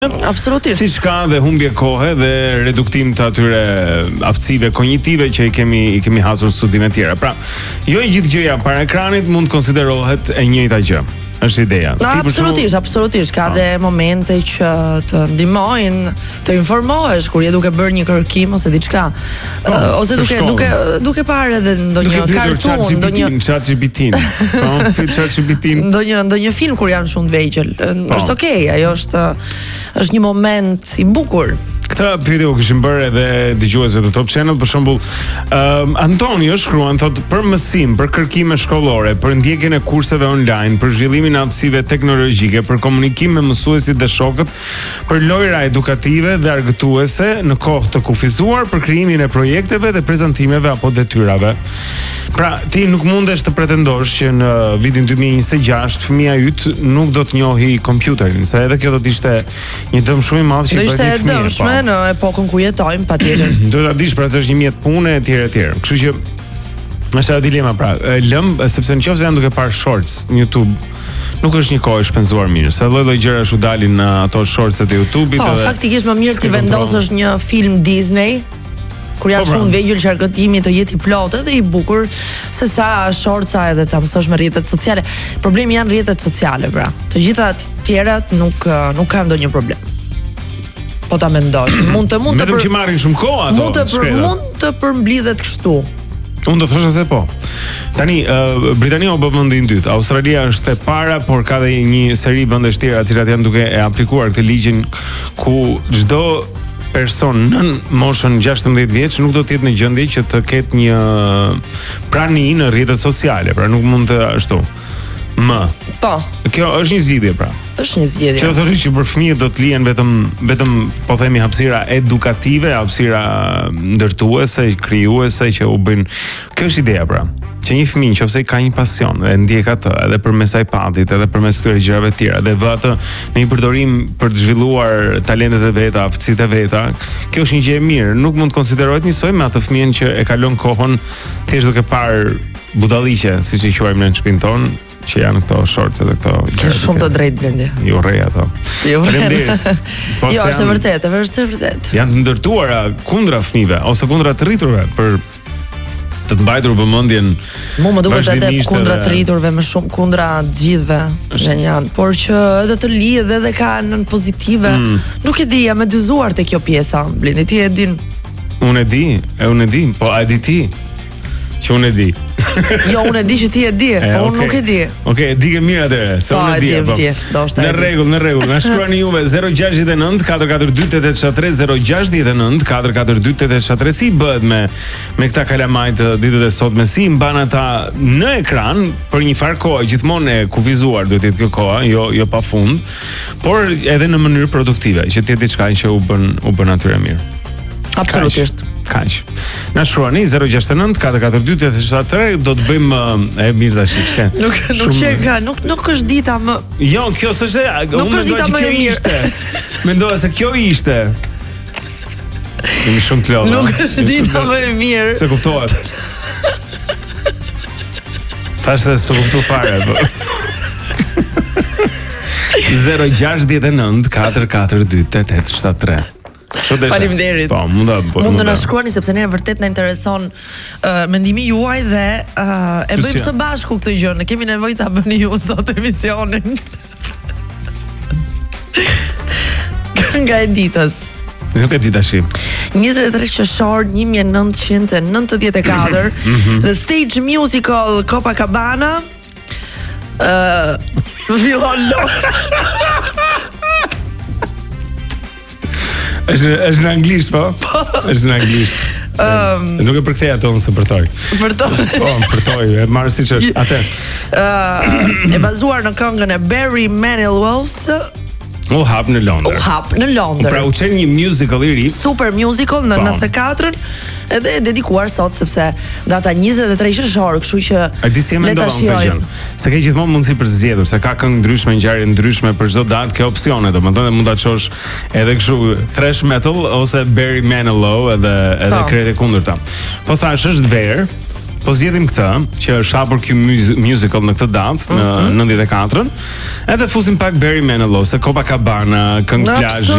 Absolutisht. Siç ka dhe humbje kohe dhe reduktim të atyre aftësive kognitive që i kemi hasur studime tjera. Pra, jo e gjithë gjëja para ekranit mund të konsiderohet e njëjta gjë. Është ideja. Absolutisht. Ka dhe momente që të ndihmojnë të informohesh kur je duke bërë një kërkim ose diçka. Ose duke parë edhe ndonjë kartun, ndonjë film kur janë shumë të vegjël. Është okay, ajo është një moment i bukur. Këtë pyetje u kishim bërë edhe dëgjuesve të Top Channel, për shembull, Antonio shkruan thotë për mësim, për kërkime shkollore, për ndjekjen e kurseve online, për zhvillimin e aftësive teknologjike, për komunikim me mësuesit dhe shokët, për lojra edukative dhe argëtuese në kohë të kufizuar, për krijimin e projekteve dhe prezantimeve apo detyrave. Pra, ti nuk mundesh të pretendosh që në vitin 2026 fëmia yt nuk do të njohi kompjuterin, se edhe kjo do të ishte një dëm shumë i madh që i bëhet një fëmijë. Do ishte dëmshme në epokën ku jetojmë, patjetër. Do ta dish pra se është një mjet pune etj. Kështu që është ajo dilema, pra, lëm sepse nëse janë duke parë shorts në YouTube, nuk është një kohë e shpenzuar mirë, se lloj gjëra shu dalin në ato shortset e YouTube-it. Po, faktikisht më mirë ti vendosësh një film Disney kur janë shumë vegjël që argëtimi të jetë i plotë dhe i bukur, se sa shortsa edhe ta mësosh me rrjetet sociale. Problemi janë rrjetet sociale, pra. Të gjitha të tjerat nuk kanë ndonjë problem. Po ta mendosh, mund të që marrin shumë kohë ato. Mund të përmblidhet kështu. Unë do thosha se po. Tani, Britania u bë vendi i dytë. Australia është e para, por ka dhe një seri vendesh tjera të cilat janë duke e aplikuar këtë ligjin ku çdo person nën moshën 16 vjeç nuk do të jetë në gjendje që të ketë një prani në rrjetet sociale, pra nuk mund të ashtu. Po. Kjo është një zgjidhje, pra. Është një zgjidhje. Që do thoshë që për fëmijët do të lihen vetëm po themi hapësira edukative, hapësira ndërtuese, krijuese që u bëjnë. Kjo është ideja, pra. Që një fëmijë nëse ka një pasion dhe ndjek atë edhe përmes iPadit, edhe përmes këtyre gjërave të tjera, dhe vë atë në një përdorim për të zhvilluar talentet e veta, aftësitë e veta, kjo është një gjë e mirë. Nuk mund të konsiderohet njësoj me atë fëmijën që e kalon kohën thjesht duke parë budalliqe, siç i quajmë në shtëpinë tonë, që janë këto shorts edhe këto gjëra. Është shumë të drejtë Blendi. Jo rrej ato. Faleminderit. Jo, është vërtet. Janë të ndërtuara kundra fëmijëve ose kundra të rriturve për të mbajtur vëmendjen. Më duket edhe kundra të rriturve, më shumë kundra të gjithëve që janë, por që edhe të lidh edhe kanë në pozitive. Nuk e di, jam e dyzuar te kjo pjesa. Blendi, ti e din? Unë e di, po a di ti? Që unë e di. Jo, unë e di që ti e di, po unë nuk e di. Okej, di ke mirë atëre, se unë e di. Në rregull. Na shkruani juve 069 442 873 069 442 873. Si bëhet me këta kalamajt ditët e sotme, si mban ata në ekran për një farë kohë, gjithmonë e kufizuar duhet të jetë kjo koha, jo pafund, por edhe në mënyrë produktive, që të jetë diçka që u bën atyre mirë. Absolutisht. Kaq. Na shkruani 069 442 873, do të bëjmë e mirë tash çka. Nuk është dita më. Jo, kjo s'është. Nuk është dita më e mirë. Mendova se kjo ishte. Jemi shumë të lodhur. Nuk është dita më e mirë. Se kuptohet. Tash se kuptoj fare. 069 442 873. Faleminderit. Po, mund të na shkruani sepse ne vërtet na intereson mendimi juaj dhe e bëjmë së bashku këtë gjë. Ne kemi nevojë ta bëni ju sot emisionin. Nga e ditës. Nuk e di tash. 23 qershor 1994, The Stage Musical Copacabana fillon është në anglisht, po? Është në anglisht. Nuk e përkthej ato nëse përtoj. Po, përtoj, e marrë siç është. Atë. E bazuar në këngën e Barry Manilow's U hap në Londër. Pra u qenë një musical i ri. Super musical në 94-ën, edhe dedikuar sot sepse data 23 qershor, kështu që di si e mendova këtë gjë. Se ke gjithmonë mundësi për zgjedhur, se ka këngë ndryshme, ngjarje ndryshme për çdo datë, ke opsione, domethënë mund ta çosh edhe kështu thrash metal ose Barry Manilow edhe krejt e kundërta. Po thash është verë. Po zgjedhim këtë, që është hapur ky musical në këtë datë, në 94-ën, edhe fusim pak Barry Manilow, se Copacabana, këngë plazhi,